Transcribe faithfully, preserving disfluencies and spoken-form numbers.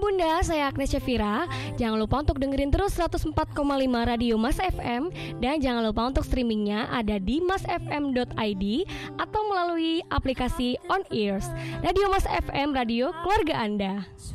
Bunda, saya Agnes Syafira. Jangan lupa untuk dengerin terus seratus empat koma lima Radio Mas F M. Dan jangan lupa untuk streamingnya ada di mas f m dot i d atau melalui aplikasi On Ears. Radio Mas F M, radio keluarga Anda.